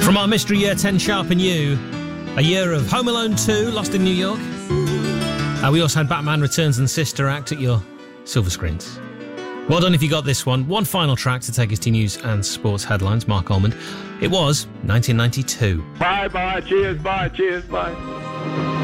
From our Mystery Year 10 Sharp and You, a year of Home Alone 2, Lost in New York. We also had Batman Returns and Sister Act at your silver screens. Well done if you got this one. One final track to take us to news and sports headlines, Mark Almond. It was 1992. Bye, cheers, bye.